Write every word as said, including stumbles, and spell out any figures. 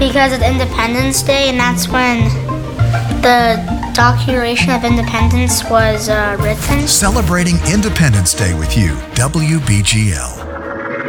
because of Independence Day, and that's when the Declaration of Independence was uh, written. Celebrating Independence Day with you, W B G L.